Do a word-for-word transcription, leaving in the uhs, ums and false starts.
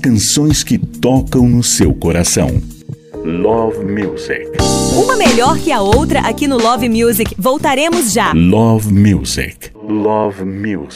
canções que tocam no seu coração. Love Music. Uma melhor que a outra aqui no Love Music. Voltaremos já. Love Music. Love Music.